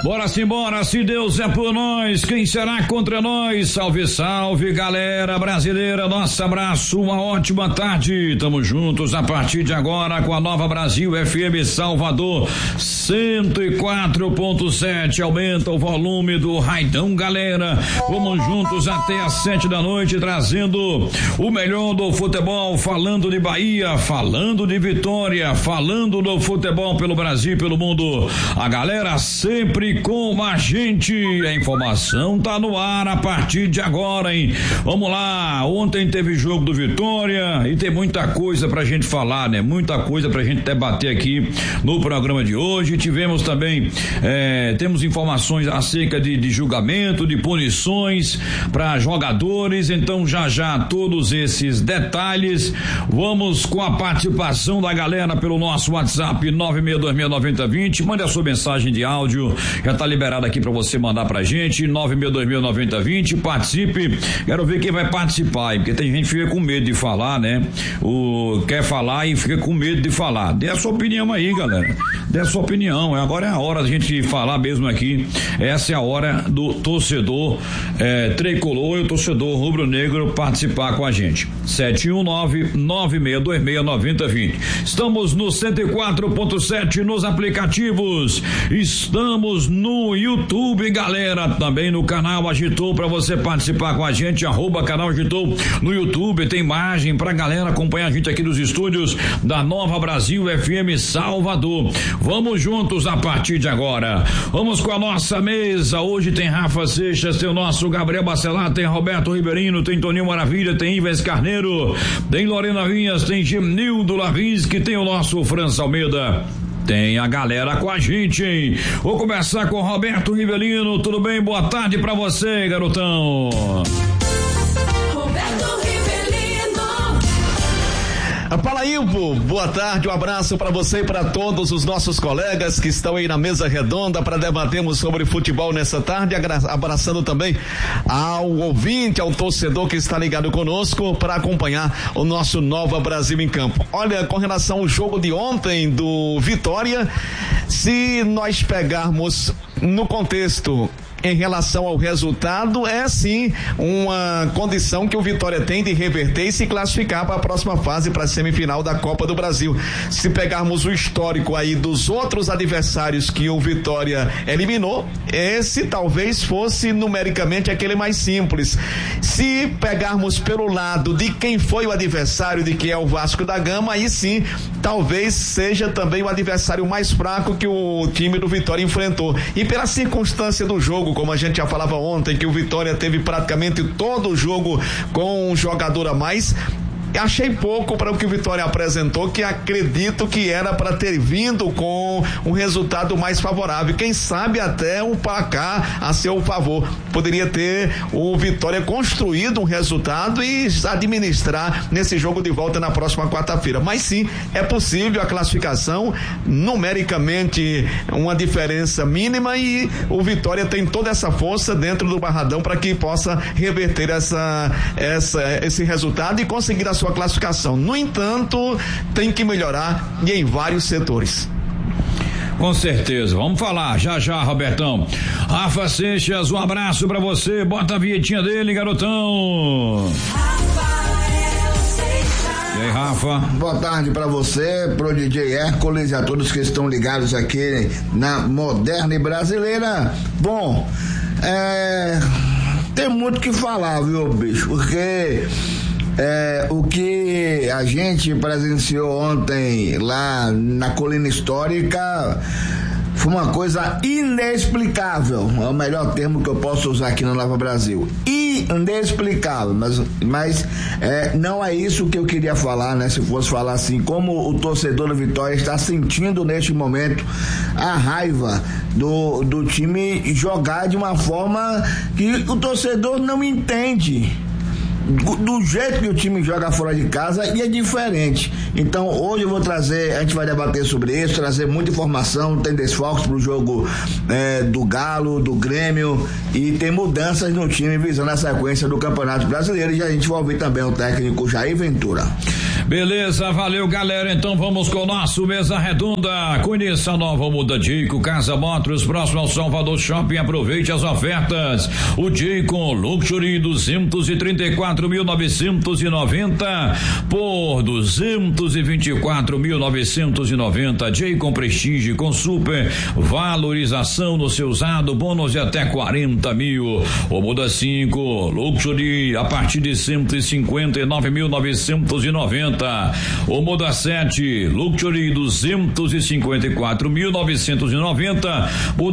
Bora simbora, se Deus é por nós, quem será contra nós? Salve, salve, galera brasileira, nosso abraço, uma ótima tarde, tamo juntos a partir de agora com a Nova Brasil FM Salvador 104.7, aumenta o volume do raidão, galera, vamos juntos até às 7 da noite, trazendo o melhor do futebol, falando de Bahia, falando de Vitória, falando do futebol pelo Brasil e pelo mundo, a galera sempre com a gente, a informação tá no ar a partir de agora, hein? Vamos lá, ontem teve jogo do Vitória e tem muita coisa pra gente falar, né? Muita coisa pra gente debater aqui no programa de hoje. Tivemos também, temos informações acerca de julgamento, de punições para jogadores, então já todos esses detalhes, vamos com a participação da galera pelo nosso WhatsApp 962699020, mande a sua mensagem de áudio, já tá liberado aqui para você mandar pra gente, 962699020, participe, quero ver quem vai participar, porque tem gente que fica com medo de falar, né? Quer falar e fica com medo de falar, dê a sua opinião aí, galera, dê a sua opinião, agora é a hora da gente falar mesmo aqui, essa é a hora do torcedor tricolor e o torcedor rubro-negro participar com a gente, 71996269020, estamos no 104.7 nos aplicativos, estamos no YouTube, galera, também no canal Agitou, para você participar com a gente, @canal Agitou no YouTube, tem imagem pra galera acompanhar a gente aqui dos estúdios da Nova Brasil FM Salvador. Vamos juntos a partir de agora, vamos com a nossa mesa, hoje tem Rafa Seixas, tem o nosso Gabriel Bacelar, tem Roberto Riverino, tem Toninho Maravilha, tem Ives Carneiro, tem Lorena Vinhas, tem Gemnildo Lavinsky, tem o nosso França Almeida. Tem a galera com a gente, hein? Vou começar com o Roberto Rivelino. Tudo bem? Boa tarde pra você, garotão. Roberto Rivelino. Fala, Ilvo. Boa tarde, um abraço pra você e pra todos os nossos colegas que estão aí na mesa redonda para debatermos sobre futebol nessa tarde, abraçando também ao ouvinte, ao torcedor que está ligado conosco para acompanhar o nosso Nova Brasil em Campo. Olha, com relação ao jogo de ontem do Vitória, se nós pegarmos no contexto em relação ao resultado, é sim uma condição que o Vitória tem de reverter e se classificar para a próxima fase, para a semifinal da Copa do Brasil. Se pegarmos o histórico aí dos outros adversários que o Vitória eliminou, esse talvez fosse numericamente aquele mais simples. Se pegarmos pelo lado de quem foi o adversário, de que é o Vasco da Gama, aí sim, talvez seja também o adversário mais fraco que o time do Vitória enfrentou. E pela circunstância do jogo, como a gente já falava ontem, que o Vitória teve praticamente todo o jogo com um jogador a mais, achei pouco para o que o Vitória apresentou, que acredito que era para ter vindo com um resultado mais favorável, quem sabe até um placar a seu favor. Poderia ter o Vitória construído um resultado e administrar nesse jogo de volta na próxima quarta-feira, mas sim, é possível a classificação, numericamente uma diferença mínima, e o Vitória tem toda essa força dentro do Barradão para que possa reverter esse resultado e conseguir a sua classificação. No entanto, tem que melhorar e em vários setores. Com certeza, vamos falar já, Robertão. Rafa Seixas, um abraço pra você, bota a vinhetinha dele, garotão. E aí, Rafa? Boa tarde pra você, pro DJ Hércules e a todos que estão ligados aqui na Moderna e Brasileira. Bom, tem muito o que falar, viu, bicho, porque o que a gente presenciou ontem lá na Colina Histórica foi uma coisa inexplicável, é o melhor termo que eu posso usar aqui no Nova Brasil, inexplicável, mas não é isso que eu queria falar, né? Se fosse falar assim, como o torcedor do Vitória está sentindo neste momento a raiva do time jogar de uma forma que o torcedor não entende. Do jeito que o time joga fora de casa, e é diferente. Então hoje eu vou trazer, a gente vai debater sobre isso, trazer muita informação, tem desfalques pro jogo do Galo, do Grêmio, e tem mudanças no time visando a sequência do Campeonato Brasileiro, e a gente vai ouvir também o técnico Jair Ventura. Beleza, valeu, galera. Então vamos com o nosso Mesa Redonda. Conheça a nova Muda Jayco Casa Motors, próximo ao Salvador Shopping. Aproveite as ofertas. O Jayco Luxury 234.990 por 224.990. Jayco Prestige com super valorização no seu usado, bônus de até 40 mil. O Muda 5 Luxury a partir de 159.990. O Muda 7 Luxury 254.990 por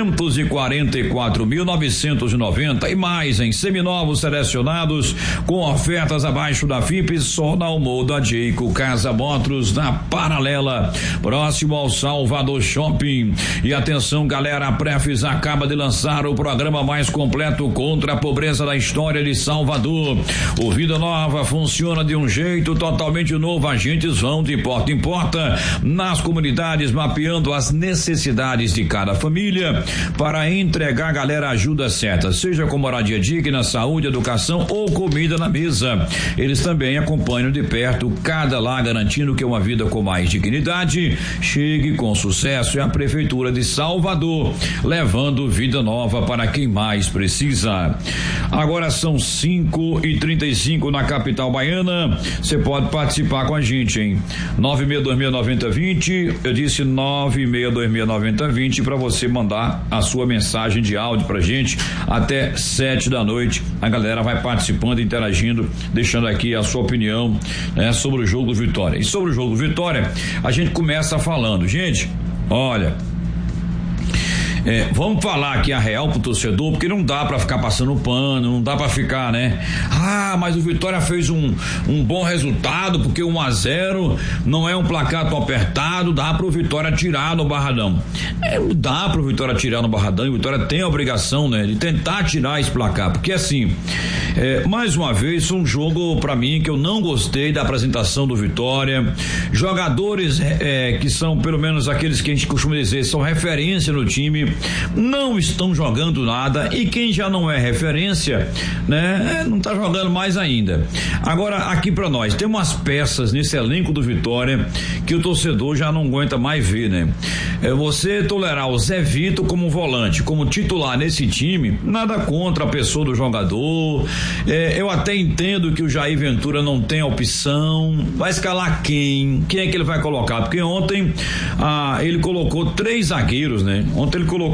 244.990 e mais em seminovos selecionados com ofertas abaixo da FIP só na Muda Jayco Casa Motors, na Paralela, próximo ao Salvador Shopping. E atenção, galera, a Prefis acaba de lançar o programa mais completo contra a pobreza da história de Salvador. O Vida Nova funciona de um jeito totalmente novo. Agentes vão de porta em porta nas comunidades, mapeando as necessidades de cada família para entregar a galera a ajuda certa, seja com moradia digna, saúde, educação ou comida na mesa. Eles também acompanham de perto cada lar, garantindo que uma vida com mais dignidade chegue com sucesso. É a Prefeitura de Salvador levando vida nova para quem mais precisa. Agora são 5h35 na capital baiana. Você pode participar com a gente, hein? 96269020. Eu disse 96269020 para você mandar a sua mensagem de áudio pra gente até 7 da noite. A galera vai participando, interagindo, deixando aqui a sua opinião, né, sobre o jogo do Vitória. E sobre o jogo do Vitória, a gente começa falando, gente, olha, vamos falar aqui a real pro torcedor, porque não dá pra ficar passando pano, não dá pra ficar, né? Mas o Vitória fez um bom resultado, porque 1-0 não é um placar tão apertado, dá pro Vitória tirar no Barradão. Dá pro Vitória tirar no Barradão, e o Vitória tem a obrigação, né, de tentar tirar esse placar, porque assim, mais uma vez, um jogo pra mim que eu não gostei da apresentação do Vitória. Jogadores que são, pelo menos aqueles que a gente costuma dizer, são referência no time, não estão jogando nada, e quem já não é referência, né, não tá jogando mais ainda. Agora, aqui pra nós, tem umas peças nesse elenco do Vitória que o torcedor já não aguenta mais ver, né? Você tolerar o Zé Vitor como volante, como titular nesse time, nada contra a pessoa do jogador. Eu até entendo que o Jair Ventura não tem opção. Vai escalar quem? Quem é que ele vai colocar? Porque ontem ele colocou 3 zagueiros, né? Ontem ele colocou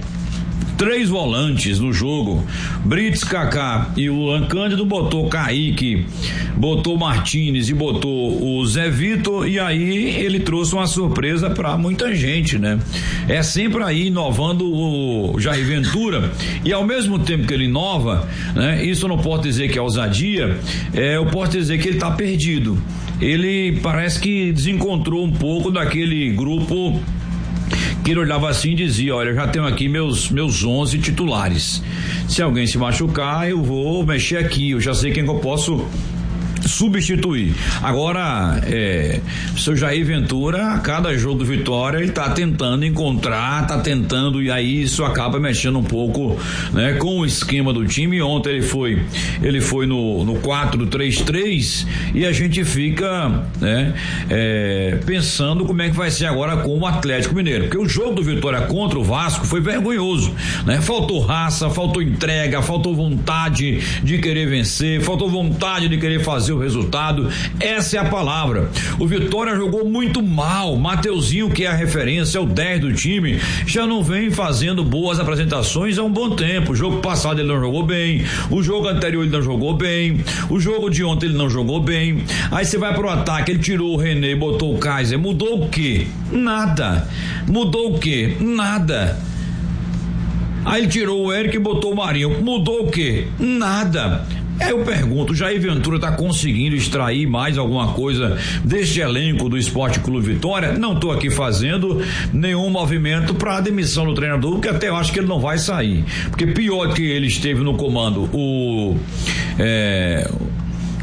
3 volantes no jogo, Brits, Kaká e o Luan Cândido, botou Kaique, botou Martínez e botou o Zé Vitor, e aí ele trouxe uma surpresa pra muita gente, né? É sempre aí inovando o Jair Ventura, e ao mesmo tempo que ele inova, né? Isso eu não posso dizer que é ousadia, eu posso dizer que ele tá perdido. Ele parece que desencontrou um pouco daquele grupo que ele olhava assim e dizia: olha, eu já tenho aqui meus 11 titulares, se alguém se machucar eu vou mexer aqui, eu já sei quem que eu posso substituir. Agora, o seu Jair Ventura, a cada jogo do Vitória, ele tá tentando encontrar, e aí isso acaba mexendo um pouco, né, com o esquema do time. Ontem ele foi no 4-3-3 e a gente fica, né, pensando como é que vai ser agora com o Atlético Mineiro, porque o jogo do Vitória contra o Vasco foi vergonhoso, né? Faltou raça, faltou entrega, faltou vontade de querer vencer, faltou vontade de querer fazer o resultado. Essa é a palavra. O Vitória jogou muito mal. Mateuzinho, que é a referência, é o 10 do time, já não vem fazendo boas apresentações há um bom tempo. O jogo passado ele não jogou bem, o jogo anterior ele não jogou bem, o jogo de ontem ele não jogou bem. Aí você vai pro ataque, ele tirou o René, botou o Kaiser. Mudou o quê? Nada. Mudou o quê? Nada. Aí ele tirou o Eric e botou o Marinho. Mudou o quê? Nada. Eu pergunto, o Jair Ventura está conseguindo extrair mais alguma coisa deste elenco do Esporte Clube Vitória? Não estou aqui fazendo nenhum movimento para a demissão do treinador, porque até eu acho que ele não vai sair, porque pior que ele esteve no comando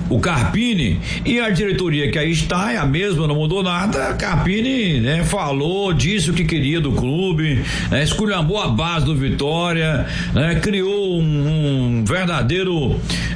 o Carpini, e a diretoria que aí está é a mesma, não mudou nada. Carpini, né, falou, disse o que queria do clube, né, esculhambou a base do Vitória, né, criou um verdadeiro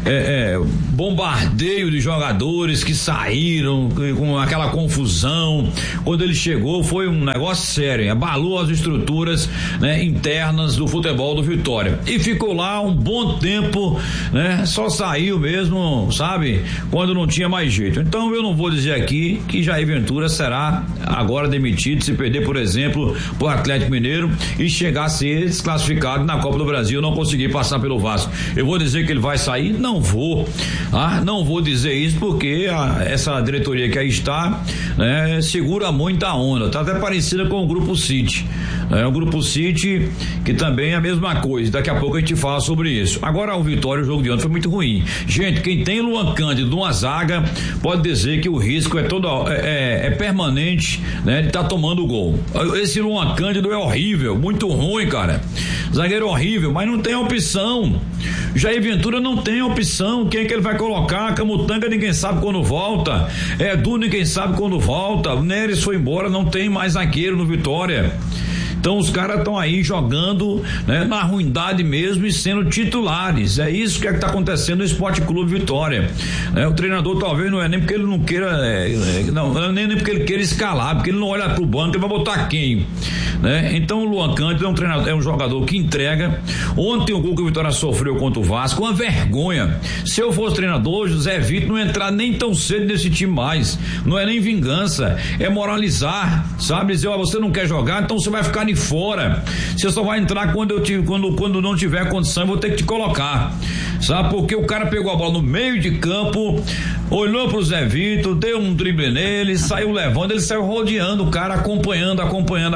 bombardeio de jogadores que saíram com aquela confusão. Quando ele chegou foi um negócio sério, abalou as estruturas, né, internas do futebol do Vitória, e ficou lá um bom tempo, né, só saiu mesmo, sabe, quando não tinha mais jeito. Então eu não vou dizer aqui que Jair Ventura será agora demitido se perder, por exemplo, pro Atlético Mineiro e chegar a ser desclassificado na Copa do Brasil, não conseguir passar pelo Vasco. Eu vou dizer que ele vai sair? Não vou, não vou dizer isso, porque essa diretoria que aí está, né, segura muita onda, tá até parecida com o Grupo City, o Grupo City, que também é a mesma coisa. Daqui a pouco a gente fala sobre isso. Agora o Vitória, o jogo de ontem foi muito ruim. Gente, quem tem Luan Cândido numa zaga, pode dizer que o risco é permanente, né, de tá tomando o gol. Esse Luan Cândido é horrível, muito ruim, cara. Zagueiro horrível, mas não tem opção. Jair Ventura não tem opção. Quem é que ele vai colocar? Camutanga ninguém sabe quando volta. Edu ninguém sabe quando volta. O Neres foi embora, não tem mais zagueiro no Vitória. Então os caras estão aí jogando, né, na ruindade mesmo e sendo titulares. É isso que está acontecendo no Esporte Clube Vitória. O treinador talvez não é nem porque ele não queira, nem porque ele queira escalar, porque ele não olha pro banco, ele vai botar quem, né? Então o Luan Cândido é um jogador que entrega. Ontem o gol que o Vitória sofreu contra o Vasco, uma vergonha. Se eu fosse treinador, José Vitor não entrar nem tão cedo nesse time mais. Não é nem vingança, é moralizar, sabe? Dizer, você não quer jogar, então você vai ficar de fora. Você só vai entrar quando não tiver condição, eu vou ter que te colocar, sabe? Porque o cara pegou a bola no meio de campo, olhou pro Zé Vitor, deu um drible nele, saiu levando, ele saiu rodeando o cara, acompanhando.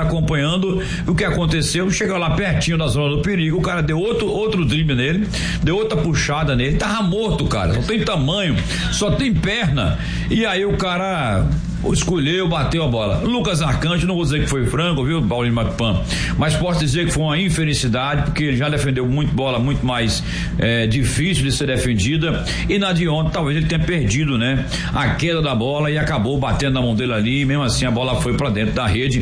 O que aconteceu? Chegou lá pertinho da zona do perigo, o cara deu outro drible nele, deu outra puxada nele, tava morto, cara, não tem tamanho, só tem perna, e aí o cara escolheu, bateu a bola. Lucas Arcanjo, não vou dizer que foi franco, viu, Paulinho Macpan, mas posso dizer que foi uma infelicidade, porque ele já defendeu muito bola, muito mais difícil de ser defendida, e na de ontem talvez ele tenha perdido, né, a queda da bola e acabou batendo na mão dele ali, e mesmo assim a bola foi pra dentro da rede.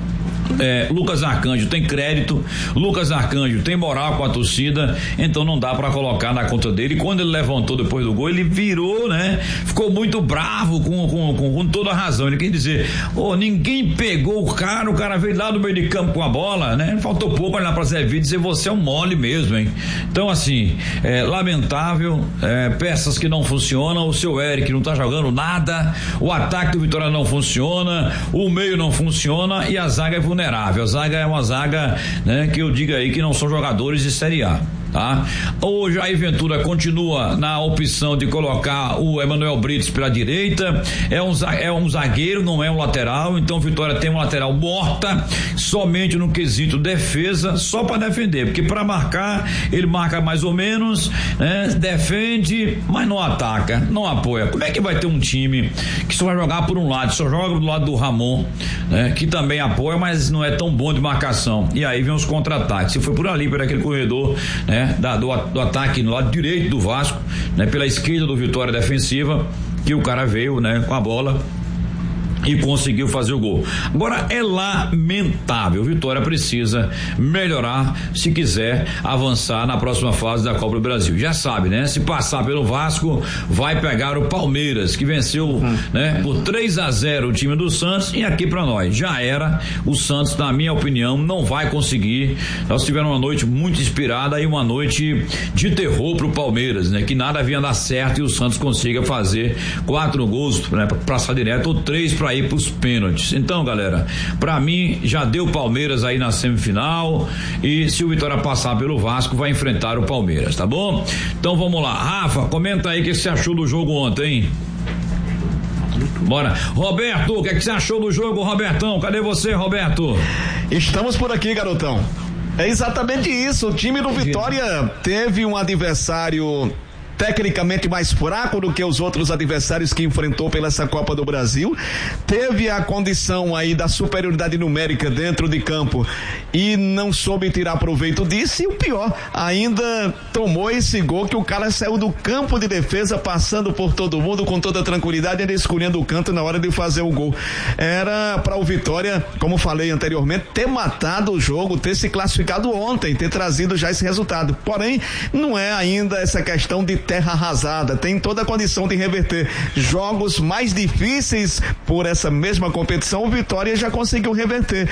Lucas Arcanjo tem crédito, Lucas Arcanjo tem moral com a torcida, então não dá pra colocar na conta dele. E quando ele levantou depois do gol, ele virou, né? Ficou muito bravo com toda a razão. Ele quer dizer, ninguém pegou o cara veio lá do meio de campo com a bola, né? Faltou pouco olhar pra Zé Vitor e dizer, você é um mole mesmo, hein? Então assim, lamentável, peças que não funcionam, o seu Eric não tá jogando nada, o ataque do Vitória não funciona, o meio não funciona e a zaga é vulnerável. A zaga é uma zaga, né, que eu digo aí que não são jogadores de Série A. Tá? O Jair Ventura continua na opção de colocar o Emanuel Brites pela direita, é um zagueiro, não é um lateral, então Vitória tem uma lateral morta, somente no quesito defesa, só para defender, porque para marcar, ele marca mais ou menos, né? Defende, mas não ataca, não apoia. Como é que vai ter um time que só vai jogar por um lado, só joga do lado do Ramon, né? Que também apoia, mas não é tão bom de marcação, e aí vem os contra-ataques. Se foi por ali, por aquele corredor, né? Do ataque no lado direito do Vasco, né? Pela esquerda do Vitória defensiva, que o cara veio, né? Com a bola e conseguiu fazer o gol. Agora é lamentável, Vitória precisa melhorar se quiser avançar na próxima fase da Copa do Brasil. Já sabe, né? Se passar pelo Vasco, vai pegar o Palmeiras, que venceu, né, por 3-0 o time do Santos, e aqui pra nós, já era. O Santos, na minha opinião, não vai conseguir. Nós tivemos uma noite muito inspirada e uma noite de terror pro Palmeiras, né? Que nada havia dar certo e o Santos consiga fazer 4 gols, né, pra passar direto, ou 3 pra ir pros pênaltis. Então, galera, pra mim já deu Palmeiras aí na semifinal, e se o Vitória passar pelo Vasco, vai enfrentar o Palmeiras, tá bom? Então vamos lá, Rafa, comenta aí o que você achou do jogo ontem. Bora, Roberto, o que você achou do jogo, Robertão? Cadê você, Roberto? Estamos por aqui, garotão. É exatamente isso, o time do Vitória teve um adversário tecnicamente mais fraco do que os outros adversários que enfrentou pela essa Copa do Brasil, teve a condição aí da superioridade numérica dentro de campo e não soube tirar proveito disso, e o pior, ainda tomou esse gol que o cara saiu do campo de defesa, passando por todo mundo com toda tranquilidade, ele escolhendo o canto na hora de fazer o gol. Era para o Vitória, como falei anteriormente, ter matado o jogo, ter se classificado ontem, ter trazido já esse resultado. Porém, não é ainda essa questão de terra arrasada, tem toda a condição de reverter. Jogos mais difíceis por essa mesma competição, o Vitória já conseguiu reverter.